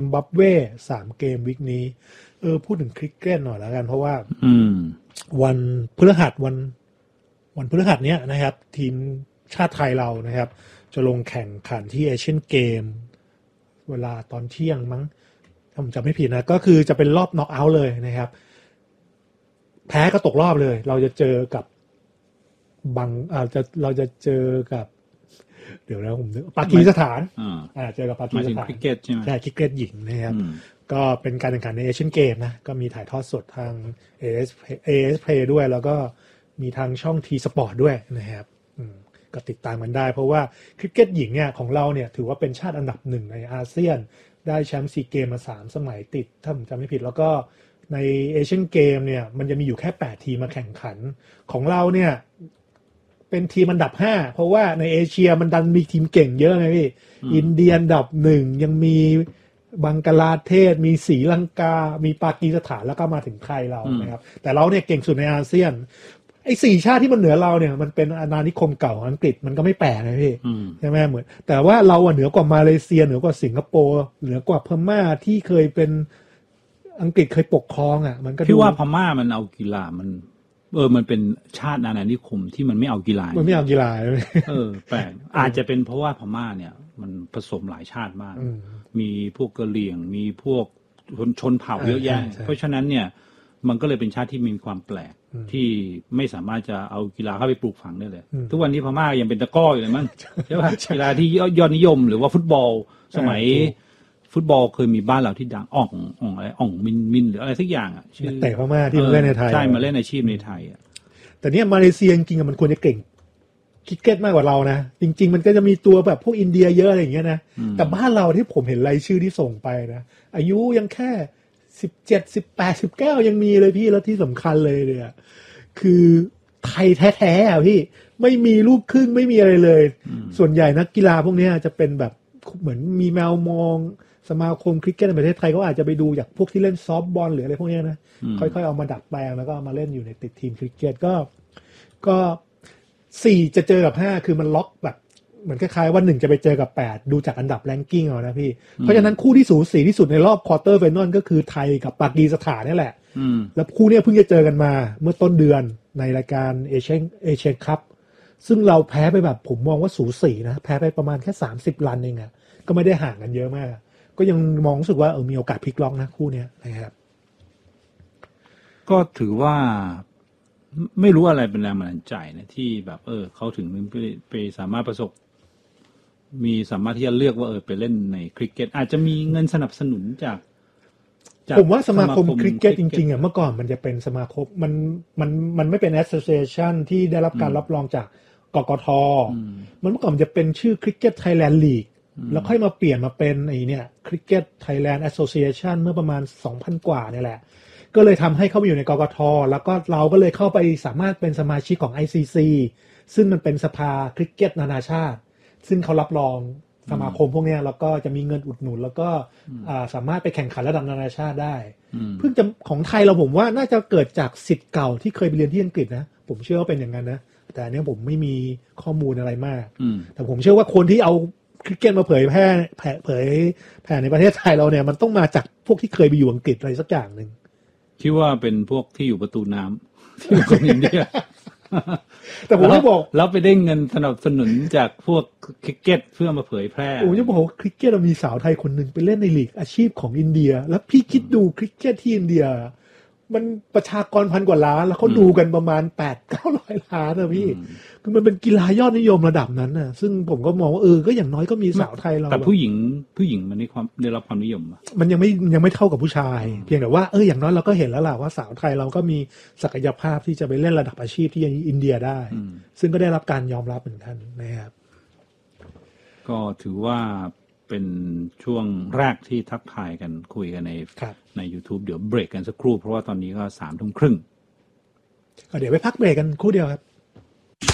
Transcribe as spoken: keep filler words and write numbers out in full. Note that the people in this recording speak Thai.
บับเวสามเกมวิกนี้เออพูดถึงคริกเก็ตหน่อยแล้วกันเพราะว่าวันพฤหัสวันวันพฤหัสเนี้ยนะครับทีมชาติไทยเรานะครับจะลงแข่งขันที่เอเชียนเกมเวลาตอนเที่ยงมั้งถ้าผมจำไม่ผิดนะก็คือจะเป็นรอบน็อกเอาท์เลยนะครับแพ้ก็ตกรอบเลยเราจะเจอกับบังอ่าจะเราจะเจอกับเดี๋ยวนะผมนึกปากีสถานอ่าเจอกับปากีสถานคริกเก็ตใช่ไหมใช่คริกเก็ตหญิงนะครับก็เป็นการแข่งขันในเอเชียนเกมนะก็มีถ่ายทอดสดทาง เอ เอส เอ เอส Play ด้วยแล้วก็มีทางช่อง T Sport ด้วยนะครับก็ติดตามกันได้เพราะว่าคริกเก็ตหญิงเนี่ยของเราเนี่ยถือว่าเป็นชาติอันดับหนึ่งในอาเซียนได้แชมป์ซีเกมมาสามสมัยติดถ้าผมจำไม่ผิดแล้วก็ในเอเชียนเกมเนี่ยมันจะมีอยู่แค่แปดทีมมาแข่งขันของเราเนี่ยเป็นทีมอันดับห้าเพราะว่าในเอเชียมันดันมีทีมเก่งเยอะไงพี่อินเดียอันดับหนึ่งยังมีบังกลาเทศมีศรีลังกามีปากีสถานแล้วก็มาถึงไทยเรานะครับแต่เราเนี่ยเก่งสุดในอาเซียนไอ้สี่ชาติที่มันเหนือเราเนี่ยมันเป็นอาณานิคมเก่าของอังกฤษมันก็ไม่แปลกนะพี่ใช่ไหมเหมือนแต่ว่าเราอะเหนือกว่ามาเลเซียเหนือกว่าสิงคโปร์เหนือกว่าพม่าที่เคยเป็นอังกฤษเคยปกครองอ่ะมันก็พี่ว่าพม่ามันเอากีฬามันเออมันเป็นชาติอาณานิคมที่มันไม่เอากีฬามันไม่เอากีฬาเออแปลกอาจจะเป็นเพราะว่าพม่าเนี่ยมันผสมหลายชาติมากมีพวกกะเหรี่ยงมีพวกชนชนเผ่าเยอะแยะเพราะฉะนั้นเนี่ยมันก็เลยเป็นชาติที่มีความแปลกที่ไม่สามารถจะเอากีฬาเข้าไปปลูกฝังได้เลยทุกวันนี้พม่ายังเป็นตะก้ออยู่เลยมั้งใช่ป่ะกีฬาที่ยอดนิยมหรือว่าฟุตบอลสมัยฟุตบอลเคยมีบ้านเราที่ดังอ่องอ่องอะไรอ่องมินมินหรืออะไรสักอย่างอ่ะชื่อแต่พม่าที่มาเล่นในไทยใช่มาเล่นอาชีพในไทยอ่ะแต่เนี้ยมาเลเซียจริงๆมันควรจะเก่งคริกเก็ตมากกว่าเรานะจริงๆมันก็จะมีตัวแบบพวกอินเดียเยอะอะไรอย่างเงี้ยนะแต่บ้านเราที่ผมเห็นรายชื่อที่ส่งไปนะอายุยังแค่สิบเจ็ด สิบแปด สิบเก้ายังมีเลยพี่แล้วที่สำคัญเลยเนี่ยคือไทยแท้ๆอ่ะพี่ไม่มีลูกครึ่งไม่มีอะไรเลยส่วนใหญ่นักกีฬาพวกนี้จะเป็นแบบเหมือนมีแมวมองสมาคมคริกเก็ตในประเทศไทยก็อาจจะไปดูจากพวกที่เล่นซอฟต์บอลหรืออะไรพวกนี้นะค่อยๆเอามาดัดแปลงแล้วก็มาเล่นอยู่ในติดทีมคริกเก็ตก็ก็สี่จะเจอกับห้าคือมันล็อกแบบเหมือนคล้ายๆว่าหนึ่งจะไปเจอกับแปดดูจากอันดับแรงกิ้งเอานะพี่เพราะฉะนั้นคู่ที่สูสีที่สุดในรอบควอเตอร์ไฟนอลก็คือไทยกับปากีสถานนี่แหละแล้วคู่นี้เพิ่งจะเจอกันมาเมื่อต้นเดือนในรายการเอเชียนเอเชียนคัพซึ่งเราแพ้ไปแบบผมมองว่าสูสีนะแพ้ไปประมาณแค่สามสิบรันเองอะก็ไม่ได้ห่างกันเยอะมากก็ยังมองรู้สึกว่าเออมีโอกาสพลิกล็อกนะคู่นี้นะครับก็ถือว่าไม่รู้อะไรเป็นแรงบันดาลใจนะที่แบบเออเขาถึงไปไปสามารถประสบมีสามารถที่จะเลือกว่าเออไปเล่นในคริกเก็ตอาจจะมีเงินสนับสนุนจากผมว่าสมาคมคริกเก็ตจริงๆอ่ะเมื่อก่อนมันจะเป็นสมาคมมันมันมันไม่เป็น association ที่ได้รับการรับรองจากกกท.มันเมื่อก่อนมันจะเป็นชื่อ Cricket Thailand League แล้วค่อยมาเปลี่ยนมาเป็นไอ้เนี่ย Cricket Thailand Association เมื่อประมาณ สองพัน กว่าเนี่ยแหละก็เลยทำให้เข้าไปอยู่ในกกท.แล้วก็เราก็เลยเข้าไปสามารถเป็นสมาชิกของ ไอ ซี ซี ซึ่งมันเป็นสภาคริกเก็ตนานาชาติซึ่งเขารับรองสมาคมพวกนี้แล้วก็จะมีเงินอุดหนุนแล้วก็สามารถไปแข่งขันระดับนานาชาติได้เพิ่งจะของไทยเราผมว่าน่าจะเกิดจากศิษย์เก่าที่เคยไปเรียนที่อังกฤษนะผมเชื่อว่าเป็นอย่างนั้นนะแต่อันนี้ผมไม่มีข้อมูลอะไรมากแต่ผมเชื่อว่าคนที่เอาคริกเก็ตมาเผยแพร่เผยแพร่ในประเทศไทยเราเนี่ยมันต้องมาจากพวกที่เคยไปอยู่อังกฤษอะไรสักอย่างนึงคิดว่าเป็นพวกที่อยู่ประตูน้ำที่อยู่คนอินเดียแต่ผมไม่บอกแล้วไปได้เงินสนับสนุนจากพวกคริกเก็ตเพื่อมาเผยแพร่โอ้จะบอกว่าคริกเก็ตมีสาวไทยคนหนึ่งไปเล่นในลีกอาชีพของอินเดียแล้วพี่คิดดูคริกเก็ตที่อินเดียมันประชากรพันกว่าล้านแล้วเขาดูกันประมาณ แปดถึงเก้าร้อย ล้านนะพี่คือมันเป็นกีฬายอดนิยมระดับนั้นน่ะซึ่งผมก็มองว่าเออก็อย่างน้อยก็มีสาวไทยเราแต่ผู้หญิงผู้หญิงมันได้ความได้รับความนิยมมันยังไม่ยังไม่เท่ากับผู้ชายเพียงแต่ว่าเอออย่างน้อยเราก็เห็นแล้วล่ะว่าสาวไทยเราก็มีศักยภาพที่จะไปเล่นระดับอาชีพที่อินเดียได้ซึ่งก็ได้รับการยอมรับเหมือนกันนะครับก็ถือว่าเป็นช่วงแรกที่ทักทายกันคุยกันในใน YouTube เดี๋ยวเบรกกันสักครู่เพราะว่าตอนนี้ก็สามทุ่มครึ่งเดี๋ยวไปพักเบรกกันครู่เดียวครับ